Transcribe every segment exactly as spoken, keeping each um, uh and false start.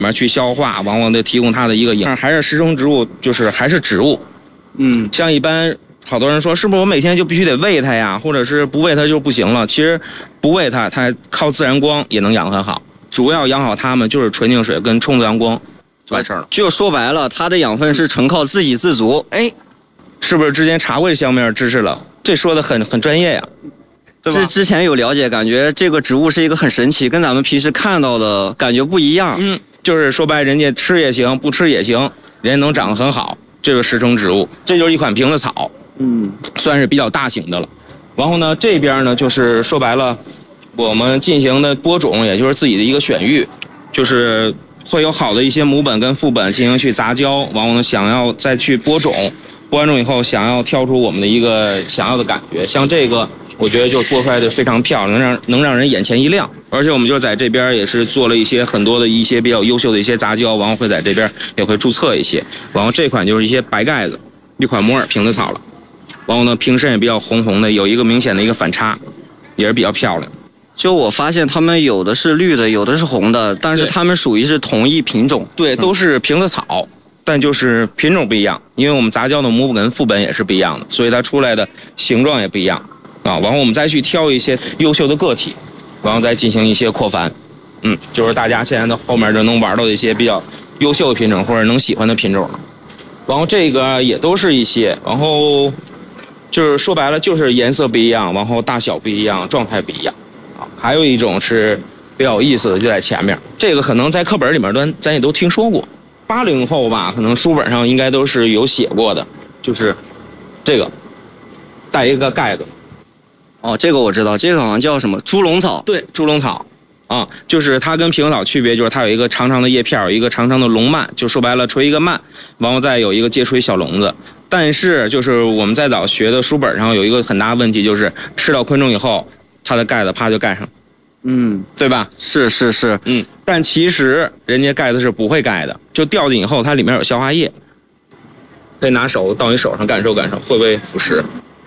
面去消化，往往的提供它的一个营养。还是食虫植物，就是还是植物。 嗯， 像一般好多人说，是不是我每天就必须得喂它呀？或者是不喂它就不行了？其实不喂它，它靠自然光也能养得很好。主要养好它们就是纯净水跟充足阳光就完事儿了。 就说白了，它的养分是纯靠自给自足。 哎，是不是之前查过这方面知识了？这说的很很专业呀。 是之前有了解，感觉这个植物是一个很神奇，跟咱们平时看到的感觉不一样。 嗯，就是说白，人家吃也行，不吃也行，人家能长得很好。这个食虫植物，这就是一款瓶子草， 嗯， 算是比较大型的了。然后呢，这边呢，就是说白了，我们进行的播种，也就是自己的一个选育，就是会有好的一些母本跟副本进行去杂交，然后呢，想要再去播种，播完种以后，想要挑出我们的一个想要的感觉，像这个。我觉得就播出来的非常漂亮，能让能让人眼前一亮。而且我们就在这边也是做了一些很多的一些比较优秀的一些杂交，然后会在这边也会注册一些。然后这款就是一些白盖子，一款摩尔瓶子草了。然后呢，瓶身也比较红红的，有一个明显的一个反差，也是比较漂亮。 就我发现它们有的是绿的，有的是红的，但是它们属于是同一品种。 对，都是瓶子草。但就是品种不一样，因为我们杂交的母本跟副本也是不一样的，所以它出来的形状也不一样。啊，然后我们再去挑一些优秀的个体，然后再进行一些扩繁，嗯，就是大家现在的后面就能玩到一些比较优秀的品种或者能喜欢的品种了。然后这个也都是一些，然后就是说白了就是颜色不一样，然后大小不一样，状态不一样。啊，还有一种是比较有意思的，就在前面，这个可能在课本里面咱咱也都听说过，八零后吧，可能书本上应该都是有写过的，就是这个带一个盖子。 哦，这个我知道，这个好像叫什么猪笼草。 对，猪笼草，啊，就是它跟瓶子草区别就是它有一个长长的叶片，有一个长长的笼蔓，就说白了垂一个蔓，然后再有一个接触一小笼子。但是就是我们在早学的书本上有一个很大的问题，就是吃到昆虫以后，它的盖子啪就盖上， 嗯， 对吧？ 是是是， 嗯，但其实人家盖子是不会盖的，就掉进以后它里面有消化液，可以拿手到你手上感受感受会不会腐蚀。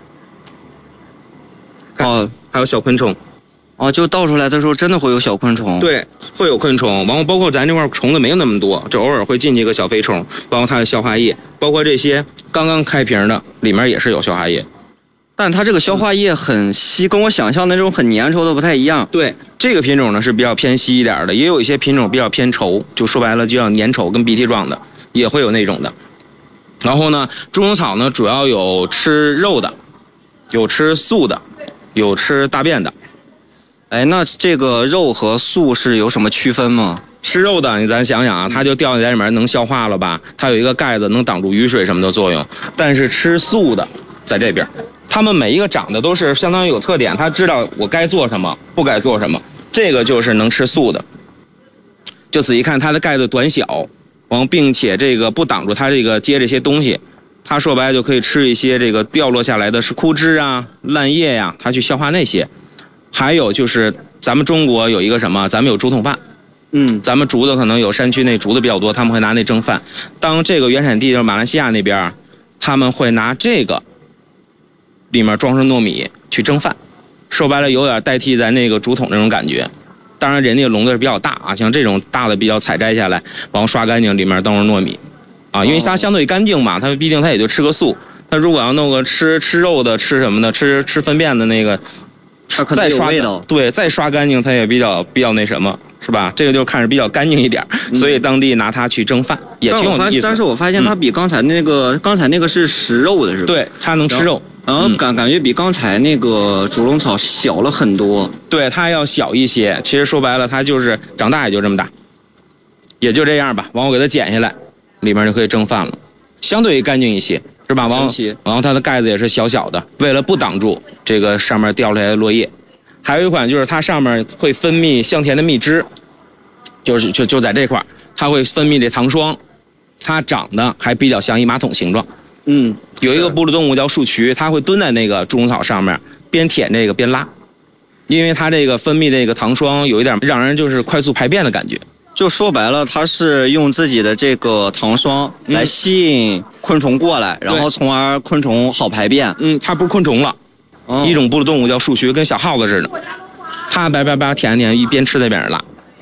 哦，还有小昆虫， 哦，就倒出来的时候真的会有小昆虫。 对，会有昆虫，然后包括咱这块虫子没有那么多，就偶尔会进去一个小飞虫，包括它的消化液，包括这些刚刚开瓶的里面也是有消化液， 但它这个消化液很稀，跟我想象的那种很粘稠的不太一样。 对，这个品种呢是比较偏稀一点的，也有一些品种比较偏稠，就说白了就叫粘稠跟鼻涕状的，也会有那种的。然后呢，猪笼草呢主要有吃肉的，有吃素的。有吃大便的， 哎，那这个肉和素是有什么区分吗？ 吃肉的，你咱想想啊，它就掉在里面能消化了吧？它有一个盖子能挡住雨水什么的作用。但是吃素的在这边，它们每一个长得都是相当于有特点，它知道我该做什么，不该做什么。这个就是能吃素的，就仔细看它的盖子短小，然后并且这个不挡住它这个接这些东西。它说白了就可以吃一些这个掉落下来的是枯枝啊、烂叶呀、啊，它去消化那些。还有就是咱们中国有一个什么，咱们有竹筒饭， 嗯， 咱们竹子可能有山区那竹子比较多，他们会拿那蒸饭。当这个原产地就是马来西亚那边，他们会拿这个里面装上糯米去蒸饭，说白了有点代替咱那个竹筒那种感觉。当然人家笼子是比较大啊，像这种大的比较采摘下来，然后刷干净，里面都是糯米。啊，因为它相对干净嘛，它毕竟它也就吃个素。它如果要弄个吃吃肉的、吃什么的、吃吃粪便的那个，再刷对再刷干净，它也比较比较那什么，是吧？这个就看着比较干净一点，嗯、所以当地拿它去蒸饭也挺有意思。 但是我发现它比刚才那个、嗯、刚才那个是食肉的，是吧？ 对，它能吃肉， 然后感、嗯、感觉比刚才那个猪笼草小了很多。 对，它要小一些。其实说白了，它就是长大也就这么大，也就这样吧。完我给它剪下来。里面就可以蒸饭了，相对干净一些，是吧？然后，然后它的盖子也是小小的，为了不挡住这个上面掉下来的落叶。还有一款就是它上面会分泌香甜的蜜汁，就是就就在这块它会分泌这糖霜，它长得还比较像一马桶形状。 嗯， 有一个哺乳动物叫树渠，它会蹲在那个猪笼草上面，边舔这个边拉，因为它这个分泌这个糖霜有一点让人就是快速排便的感觉。 就说白了，它是用自己的这个糖霜来吸引昆虫过来，嗯、然后从而昆虫好排便。 嗯，它不是昆虫了，哦、一种哺乳动物叫树渠，跟小耗子似的，它叭叭叭舔舔，一边吃在边上拉。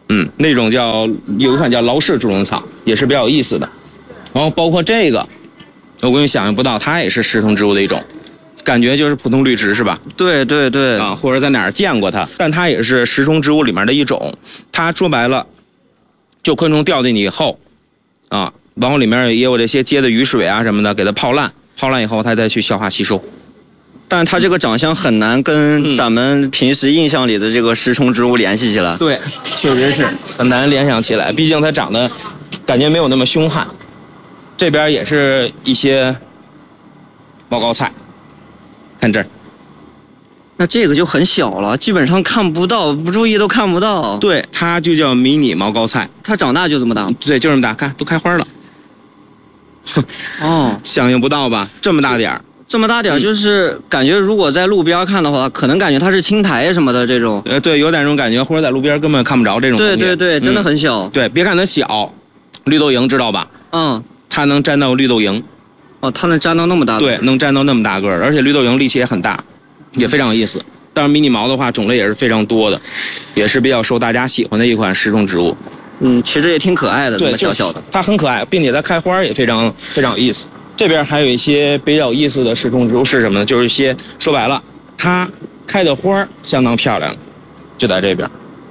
嗯，那种叫有一款叫劳氏猪笼草，也是比较有意思的。然后包括这个，我估计想象不到，它也是食虫植物的一种，感觉就是普通绿植是吧？ 对对对啊，或者在哪儿见过它，但它也是食虫植物里面的一种。它说白了，就昆虫掉进去以后，啊，然后里面也有这些接的雨水啊什么的，给它泡烂，泡烂以后它再去消化吸收。 但是它这个长相很难跟咱们平时印象里的这个食虫植物联系起来。 对，确实是很难联想起来，毕竟它长得感觉没有那么凶悍。这边也是一些毛膏菜，看这儿。 那这个就很小了，基本上看不到，不注意都看不到。 对，它就叫迷你毛膏菜， 它长大就这么大。 对，就这么大，看都开花了。 哦， 想象不到吧？这么大点儿。 这么大点，就是感觉如果在路边看的话，可能感觉它是青苔什么的这种。 呃，对，有点这种感觉，或者在路边根本看不着这种东西。 对对对，真的很小。 嗯、对，别看它小，绿豆蝇知道吧？ 嗯， 它能沾到绿豆蝇。 哦，它能沾到那么大个。 对，能沾到那么大个儿，而且绿豆蝇力气也很大，也非常有意思。但是迷你毛的话，种类也是非常多的，也是比较受大家喜欢的一款食虫植物。 嗯，其实也挺可爱的， 对， 这么小小的。 它很可爱，并且它开花也非常非常有意思。这边还有一些比较有意思的食虫植物是什么呢？就是一些说白了，它开的花相当漂亮，就在这边。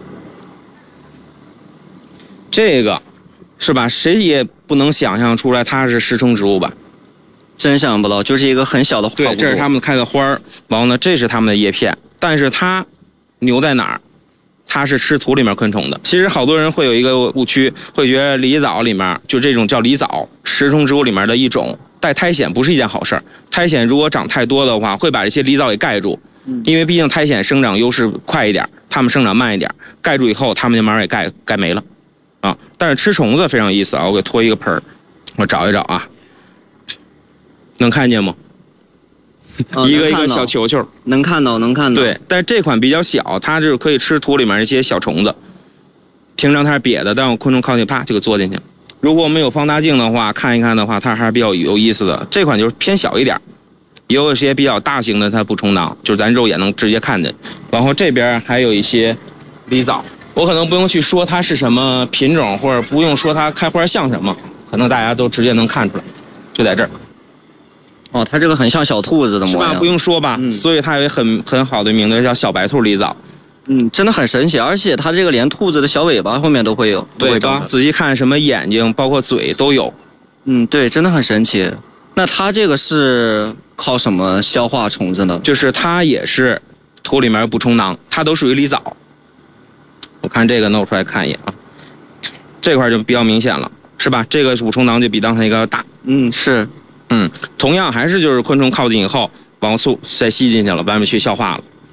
这个是吧？谁也不能想象出来它是食虫植物吧？ 真想不到，就是一个很小的花。 对，这是它们开的花儿，然后呢，这是它们的叶片。但是它牛在哪儿？它是吃土里面昆虫的。其实好多人会有一个误区，会觉得狸藻里面就这种叫狸藻，食虫植物里面的一种。带苔藓不是一件好事儿，苔藓如果长太多的话，会把这些狸藻给盖住。因为毕竟苔藓生长优势快一点，它们生长慢一点，盖住以后，它们就慢慢给盖盖没了，啊！但是吃虫子非常有意思啊，我给拖一个盆儿，我找一找啊，能看见吗？ 哦、 一个一个小球球， 能看到，能看到。 对，但是这款比较小，它就是可以吃土里面一些小虫子。平常它是瘪的，但我昆虫靠近，啪就给嘬进去了。如果我们有放大镜的话，看一看的话，它还是比较有意思的。这款就是偏小一点，也有一些比较大型的，它不充囊，就是咱肉眼能直接看见。然后这边还有一些狸藻，我可能不用去说它是什么品种，或者不用说它开花像什么，可能大家都直接能看出来，就在这儿。 哦，它这个很像小兔子的模样， 是吧？不用说吧，嗯、所以它有很很好的名字叫小白兔狸藻。 嗯，真的很神奇，而且它这个连兔子的小尾巴后面都会有， 对吧？仔细看，什么眼睛，包括嘴都有。 嗯，对，真的很神奇。那它这个是靠什么消化虫子呢？ 就是它也是土里面补充囊，它都属于狸藻。我看这个弄出来看一眼啊，这块就比较明显了，是吧？这个补充囊就比刚才那个要大。 嗯，是。 嗯，同样还是就是昆虫靠近以后，往后再吸进去了，外面去消化了。